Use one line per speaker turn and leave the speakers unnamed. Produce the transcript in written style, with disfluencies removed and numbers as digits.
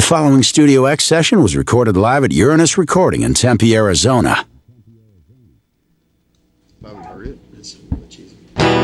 following Studio X session was recorded live at Uranus Recording in Tempe, Arizona.
Bobby Britt, that's much easier.